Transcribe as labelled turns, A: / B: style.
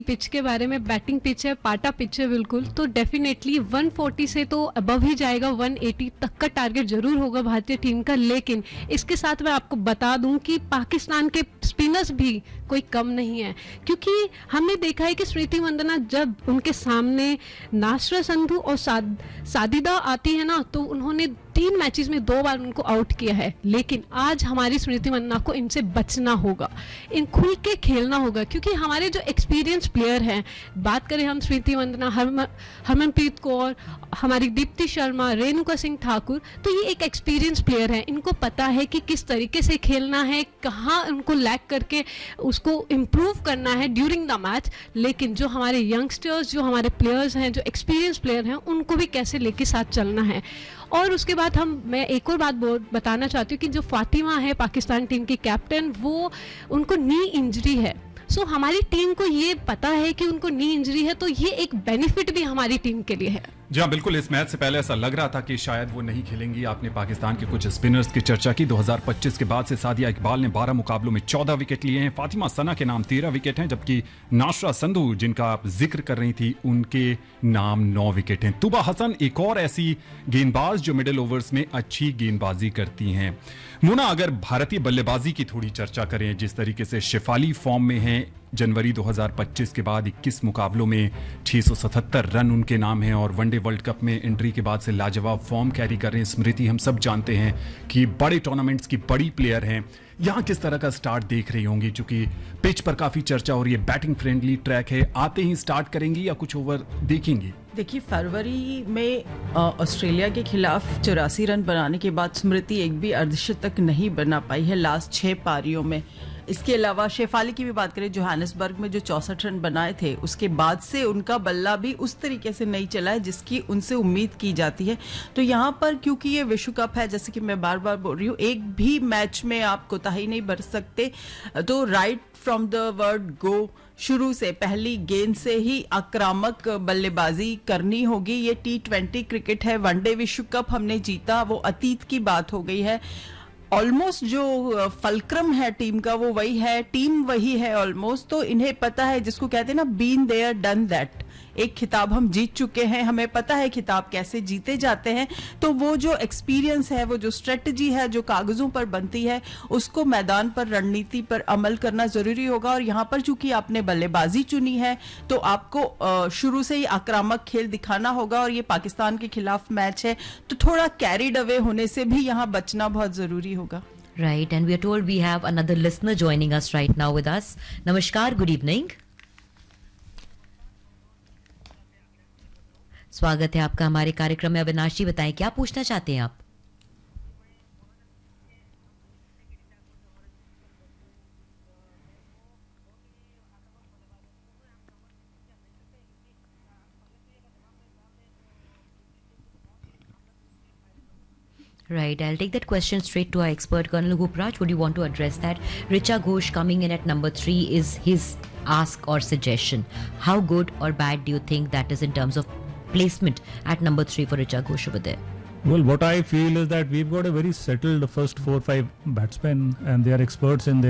A: Pitch के बारे में, बैटिंग पिच है, पाटा पिच है बिल्कुल, तो डेफिनेटली 140 से तो अबव ही जाएगा, 180 तक का टारगेट जरूर होगा भारतीय टीम का। लेकिन इसके साथ मैं आपको बता दूं कि पाकिस्तान के स्पिनर्स भी कोई कम नहीं है, क्योंकि हमने देखा है कि स्मृति मंदाना जब उनके सामने नासर संधू और साजिदा आती है ना, तो उन्होंने 3 मैचेस में 2 बार उनको आउट किया है। लेकिन आज हमारी स्मृति मंदाना को इनसे बचना होगा, इन खुल के खेलना होगा, क्योंकि हमारे जो एक्सपीरियंस प्लेयर हैं, बात करें हम स्मृति मंदाना, हरमनप्रीत कौर, हमारी दीप्ति शर्मा, रेणुका सिंह ठाकुर, तो ये एक एक्सपीरियंस प्लेयर हैं। इनको पता है कि किस तरीके से खेलना है, कहाँ उनको लैग करके उसको इम्प्रूव करना है ड्यूरिंग द मैच। लेकिन जो हमारे यंगस्टर्स, जो हमारे प्लेयर्स हैं, जो एक्सपीरियंस प्लेयर हैं, उनको भी कैसे लेके साथ चलना है। और उसके बाद मैं एक और बात बताना चाहती हूँ कि जो फातिमा है पाकिस्तान टीम की कैप्टन, वो उनको नी इंजरी है। सो हमारी टीम को ये पता है कि उनको नी इंजरी है, तो ये एक बेनिफिट भी हमारी टीम के लिए है।
B: जी हाँ, बिल्कुल। इस मैच से पहले ऐसा लग रहा था कि शायद वो नहीं खेलेंगी। आपने पाकिस्तान के कुछ स्पिनर्स की चर्चा की। 2025 के बाद से सादिया इकबाल ने 12 मुकाबलों में 14 विकेट लिए हैं। फातिमा सना के नाम 13 विकेट हैं, जबकि नासरा संधू, जिनका आप जिक्र कर रही थी, उनके नाम 9 विकेट हैं। तुबा हसन एक और ऐसी गेंदबाज जो मिडिल ओवर्स में अच्छी गेंदबाजी करती हैं। मुना, अगर भारतीय बल्लेबाजी की थोड़ी चर्चा करें, जिस तरीके से शेफाली फॉर्म में है, जनवरी 2025 के बाद 21 मुकाबलों में 677 रन उनके नाम हैं और वनडे वर्ल्ड कप में एंट्री के बाद से लाजवाब फॉर्म कैरी कर रहे हैं। स्मृति, हम सब जानते हैं कि बड़े टूर्नामेंट्स की बड़ी प्लेयर हैं। यहाँ किस तरह का स्टार्ट देख रही होंगी, चूंकि पिच पर काफी चर्चा हो रही है, बैटिंग फ्रेंडली ट्रैक है, आते ही स्टार्ट करेंगी या कुछ ओवर देखेंगी?
C: देखिए, फरवरी में ऑस्ट्रेलिया के खिलाफ 84 रन बनाने के बाद स्मृति एक भी अर्धशतक नहीं बना पाई है लास्ट 6 पारियों में। इसके अलावा शेफाली की भी बात करें, जोहानिसबर्ग में जो 64 रन बनाए थे, उसके बाद से उनका बल्ला भी उस तरीके से नहीं चला है जिसकी उनसे उम्मीद की जाती है। तो यहाँ पर क्योंकि ये विश्व कप है, जैसे कि मैं बार बार बोल रही हूँ, एक भी मैच में आप कोताही नहीं बरत सकते। तो right from the word go, शुरू से पहली गेंद से ही आक्रामक बल्लेबाजी करनी होगी। ये T20 क्रिकेट है, वनडे विश्व कप हमने जीता, वो अतीत की बात हो गई है। ऑलमोस्ट जो फलक्रम है टीम का वो वही है, टीम वही है ऑलमोस्ट। तो इन्हें पता है, जिसको कहते हैं ना, बीन देयर डन दैट। एक खिताब हम जीत चुके हैं, हमें पता है खिताब कैसे जीते जाते हैं। तो वो जो एक्सपीरियंस है, वो जो स्ट्रेटजी है जो कागजों पर बनती है, उसको मैदान पर, रणनीति पर अमल करना जरूरी होगा। और यहाँ पर चूंकि आपने बल्लेबाजी चुनी है, तो आपको शुरू से ही आक्रामक खेल दिखाना होगा। और ये पाकिस्तान के खिलाफ मैच है, तो थोड़ा कैरिड अवे होने से भी यहाँ बचना बहुत जरूरी होगा।
D: Right, and we are told we have another listener joining us right now with us. Namaskar, good evening. स्वागत है आपका हमारे कार्यक्रम में। अविनाश, बताएं क्या पूछना चाहते हैं आप? Right, I'll take that question straight to our expert, Colonel Gupraj. Would you want to address that? Richa Ghosh coming in at number 3 is his ask or suggestion. How good or bad do you think that is in terms of placement at number 3 for Richa Ghosh over there?
E: Well, what I feel is that we've got a very settled first 4-5 batsmen, and they are experts in their